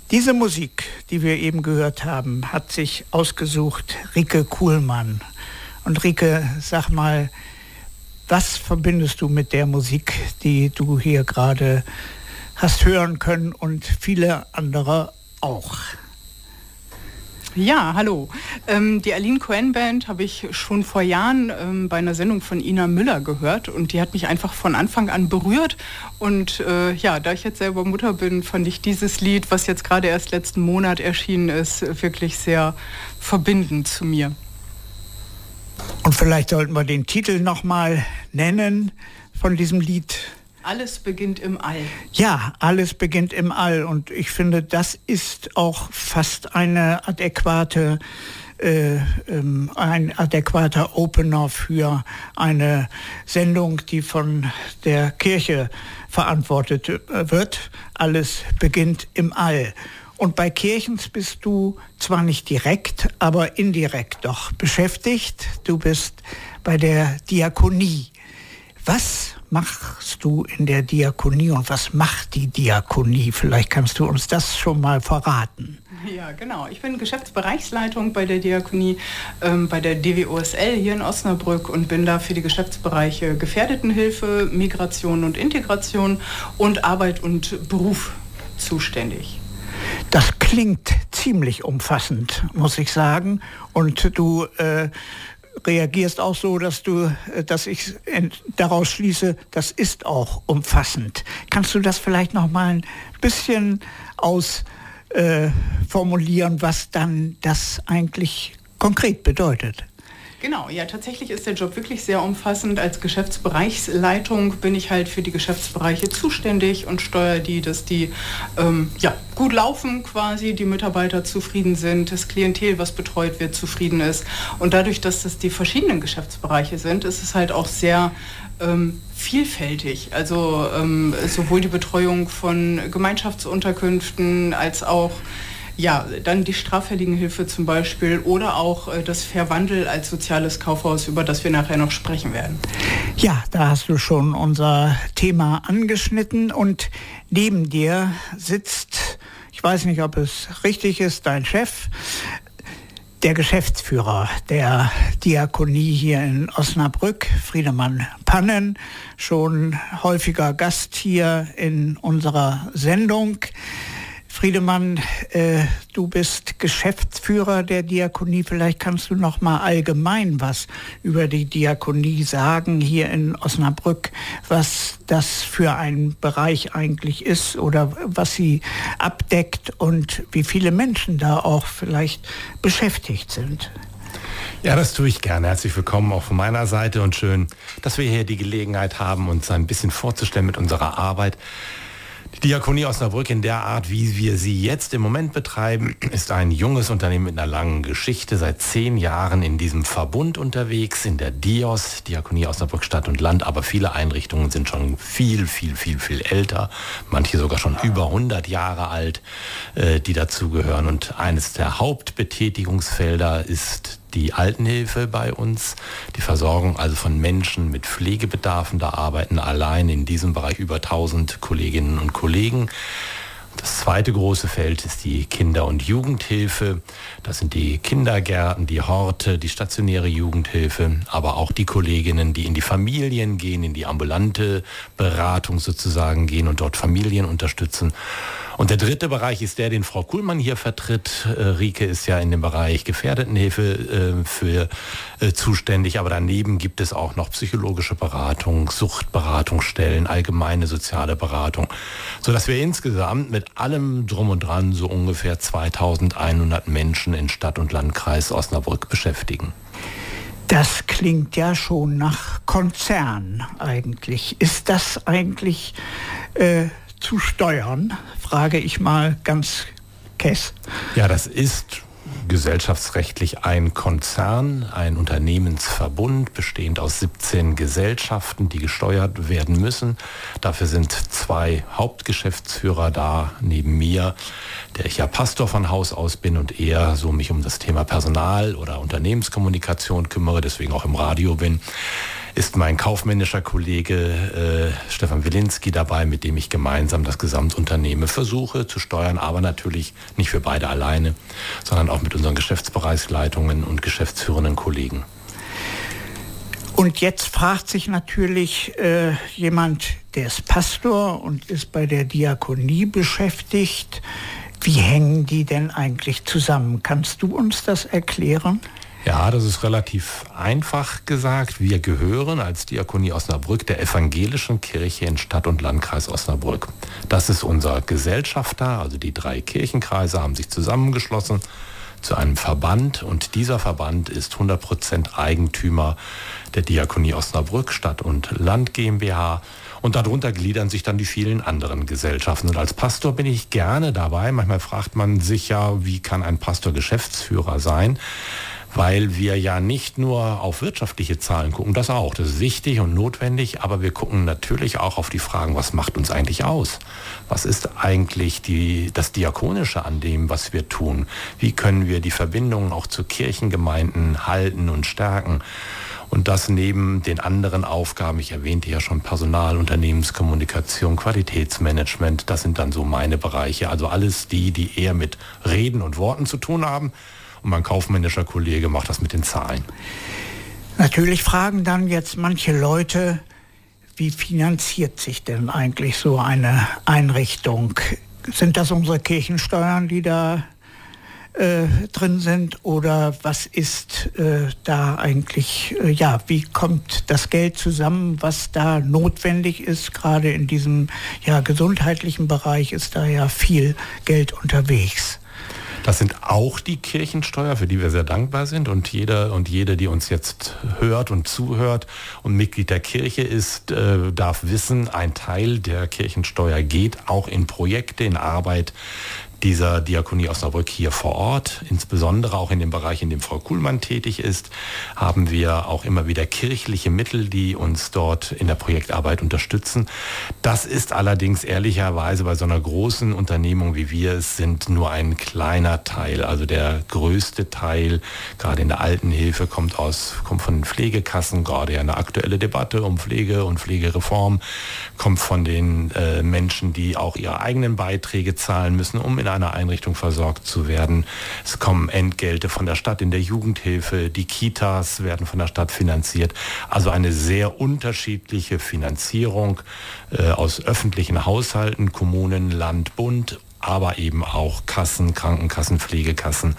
Diese Musik, die wir eben gehört haben, hat sich ausgesucht Rike Kuhlmann. Und Rike, sag mal, was verbindest du mit der Musik, die du hier gerade hast hören können und viele andere auch? Ja, hallo. Die Aline Cohen Band habe ich schon vor Jahren bei einer Sendung von Ina Müller gehört und die hat mich einfach von Anfang an berührt. Und da ich jetzt selber Mutter bin, fand ich dieses Lied, was jetzt gerade erst letzten Monat erschienen ist, wirklich sehr verbindend zu mir. Und vielleicht sollten wir den Titel nochmal nennen von diesem Lied. Alles beginnt im All. Ja, alles beginnt im All. Und ich finde, das ist auch fast ein adäquater Opener für eine Sendung, die von der Kirche verantwortet wird. Alles beginnt im All. Und bei Kirchens bist du zwar nicht direkt, aber indirekt doch beschäftigt. Du bist bei der Diakonie. Was machst du in der Diakonie und was macht die Diakonie? Vielleicht kannst du uns das schon mal verraten. Ja, genau. Ich bin Geschäftsbereichsleitung bei der Diakonie, bei der DWOSL hier in Osnabrück und bin da für die Geschäftsbereiche Gefährdetenhilfe, Migration und Integration und Arbeit und Beruf zuständig. Das klingt ziemlich umfassend, muss ich sagen. Und du reagierst auch so, dass ich daraus schließe, das ist auch umfassend. Kannst du das vielleicht noch mal ein bisschen ausformulieren, was dann das eigentlich konkret bedeutet? Genau, ja, tatsächlich ist der Job wirklich sehr umfassend. Als Geschäftsbereichsleitung bin ich halt für die Geschäftsbereiche zuständig und steuere die, dass die gut laufen quasi, die Mitarbeiter zufrieden sind, das Klientel, was betreut wird, zufrieden ist. Und dadurch, dass das die verschiedenen Geschäftsbereiche sind, ist es halt auch sehr vielfältig. Also sowohl die Betreuung von Gemeinschaftsunterkünften als auch dann die Straffälligenhilfe zum Beispiel oder auch das Fairwandel als soziales Kaufhaus, über das wir nachher noch sprechen werden. Ja, da hast du schon unser Thema angeschnitten und neben dir sitzt, ich weiß nicht, ob es richtig ist, dein Chef, der Geschäftsführer der Diakonie hier in Osnabrück, Friedemann Pannen, schon häufiger Gast hier in unserer Sendung. Friedemann, du bist Geschäftsführer der Diakonie. Vielleicht kannst du noch mal allgemein was über die Diakonie sagen hier in Osnabrück, was das für ein Bereich eigentlich ist oder was sie abdeckt und wie viele Menschen da auch vielleicht beschäftigt sind. Ja, das tue ich gerne. Herzlich willkommen auch von meiner Seite und schön, dass wir hier die Gelegenheit haben, uns ein bisschen vorzustellen mit unserer Arbeit. Die Diakonie Osnabrück in der Art, wie wir sie jetzt im Moment betreiben, ist ein junges Unternehmen mit einer langen Geschichte, seit 10 Jahren in diesem Verbund unterwegs, in der DIOS, Diakonie Osnabrück Stadt und Land, aber viele Einrichtungen sind schon viel älter, manche sogar schon über 100 Jahre alt, die dazugehören. Und eines der Hauptbetätigungsfelder ist die Altenhilfe bei uns, die Versorgung also von Menschen mit Pflegebedarfen. Da arbeiten allein in diesem Bereich über 1000 Kolleginnen und Kollegen. Das zweite große Feld ist die Kinder- und Jugendhilfe. Das sind die Kindergärten, die Horte, die stationäre Jugendhilfe, aber auch die Kolleginnen, die in die Familien gehen, in die ambulante Beratung sozusagen gehen und dort Familien unterstützen. Und der dritte Bereich ist der, den Frau Kuhlmann hier vertritt. Rike ist ja in dem Bereich Gefährdetenhilfe zuständig, aber daneben gibt es auch noch psychologische Beratung, Suchtberatungsstellen, allgemeine soziale Beratung, sodass wir insgesamt mit allem drum und dran so ungefähr 2100 Menschen in Stadt und Landkreis Osnabrück beschäftigen. Das klingt ja schon nach Konzern eigentlich. Ist das eigentlich zu steuern, frage ich mal ganz kess. Ja, das ist gesellschaftsrechtlich ein Konzern, ein Unternehmensverbund, bestehend aus 17 Gesellschaften, die gesteuert werden müssen. Dafür sind 2 Hauptgeschäftsführer da neben mir, der ich ja Pastor von Haus aus bin und eher so mich um das Thema Personal oder Unternehmenskommunikation kümmere, deswegen auch im Radio bin. ist mein kaufmännischer Kollege Stefan Wilinski dabei, mit dem ich gemeinsam das Gesamtunternehmen versuche zu steuern, aber natürlich nicht für beide alleine, sondern auch mit unseren Geschäftsbereichsleitungen und geschäftsführenden Kollegen. Und jetzt fragt sich natürlich jemand, der ist Pastor und ist bei der Diakonie beschäftigt, wie hängen die denn eigentlich zusammen? Kannst du uns das erklären? Ja, das ist relativ einfach gesagt. Wir gehören als Diakonie Osnabrück der evangelischen Kirche in Stadt- und Landkreis Osnabrück. Das ist unser Gesellschafter, also die 3 Kirchenkreise haben sich zusammengeschlossen zu einem Verband und dieser Verband ist 100% Eigentümer der Diakonie Osnabrück, Stadt- und Land GmbH. Und darunter gliedern sich dann die vielen anderen Gesellschaften. Und als Pastor bin ich gerne dabei. Manchmal fragt man sich ja, wie kann ein Pastor Geschäftsführer sein? Weil wir ja nicht nur auf wirtschaftliche Zahlen gucken, das auch, das ist wichtig und notwendig, aber wir gucken natürlich auch auf die Fragen, was macht uns eigentlich aus? Was ist eigentlich das Diakonische an dem, was wir tun? Wie können wir die Verbindungen auch zu Kirchengemeinden halten und stärken? Und das neben den anderen Aufgaben, ich erwähnte ja schon Personal, Unternehmenskommunikation, Qualitätsmanagement, das sind dann so meine Bereiche. Also alles die eher mit Reden und Worten zu tun haben. Und mein kaufmännischer Kollege macht das mit den Zahlen. Natürlich fragen dann jetzt manche Leute, wie finanziert sich denn eigentlich so eine Einrichtung? Sind das unsere Kirchensteuern, die da drin sind, oder was ist da eigentlich, wie kommt das Geld zusammen, was da notwendig ist? Gerade in diesem gesundheitlichen Bereich ist da ja viel Geld unterwegs. Das sind auch die Kirchensteuer, für die wir sehr dankbar sind, und jeder und jede, die uns jetzt hört und zuhört und Mitglied der Kirche ist, darf wissen, ein Teil der Kirchensteuer geht auch in Projekte, in Arbeit dieser Diakonie Osnabrück hier vor Ort, insbesondere auch in dem Bereich, in dem Frau Kuhlmann tätig ist, haben wir auch immer wieder kirchliche Mittel, die uns dort in der Projektarbeit unterstützen. Das ist allerdings ehrlicherweise bei so einer großen Unternehmung wie wir es sind nur ein kleiner Teil. Also der größte Teil, gerade in der Altenhilfe, kommt von den Pflegekassen, gerade ja eine aktuelle Debatte um Pflege und Pflegereform, kommt von den Menschen, die auch ihre eigenen Beiträge zahlen müssen, um in einer Einrichtung versorgt zu werden. Es kommen Entgelte von der Stadt in der Jugendhilfe, die Kitas werden von der Stadt finanziert. Also eine sehr unterschiedliche Finanzierung aus öffentlichen Haushalten, Kommunen, Land, Bund, aber eben auch Kassen, Krankenkassen, Pflegekassen,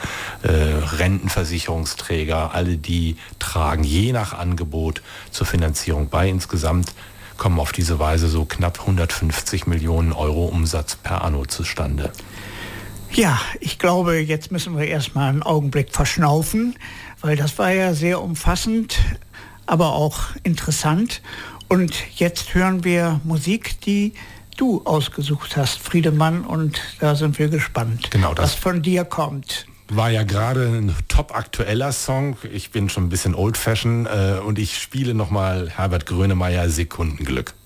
Rentenversicherungsträger, alle die tragen je nach Angebot zur Finanzierung bei. Insgesamt kommen auf diese Weise so knapp 150 Millionen Euro Umsatz per anno zustande. Ja, ich glaube, jetzt müssen wir erstmal einen Augenblick verschnaufen, weil das war ja sehr umfassend, aber auch interessant. Und jetzt hören wir Musik, die du ausgesucht hast, Friedemann, und da sind wir gespannt, genau, was von dir kommt. War ja gerade ein top aktueller Song. Ich bin schon ein bisschen old-fashioned und ich spiele nochmal Herbert Grönemeyer, Sekundenglück.